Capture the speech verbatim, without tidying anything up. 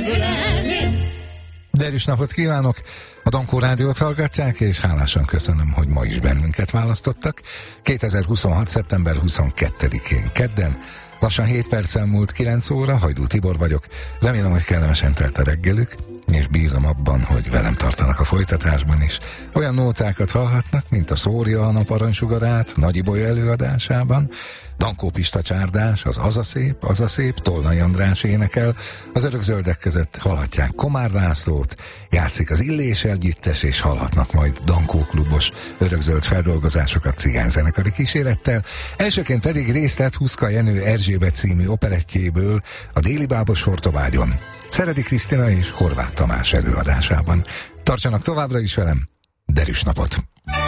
ölelni. Derűs napot kívánok! A Dankó Rádiót hallgatják, és hálásan köszönöm, hogy ma is bennünket választottak. kétezer-huszonhat. szeptember huszonkettedikén kedden, lassan hét perccel múlt kilenc óra, Hajdú Tibor vagyok. Remélem, hogy kellemesen telt a reggelük, és bízom abban, hogy velem tartanak a folytatásban is. Olyan nótákat hallhatnak, mint a Szórja a nap aranysugarát Nagy Ibolya előadásában, Dankó Pista csárdás, az Az a szép, az a szép, Tolnai András énekel, az Örökzöldek között hallhatják Komár Lászlót, játszik az Illés együttes, és hallhatnak majd Dankó klubos örökzöld feldolgozásokat cigányzenekari kísérettel. Elsőként pedig részlet Huszka Jenő Erzsébet című operettjéből, a Déli Bábos Hortobágyon, Szeredi Krisztina és Horváth Tamás előadásában. Tartsanak továbbra is velem, derűs napot!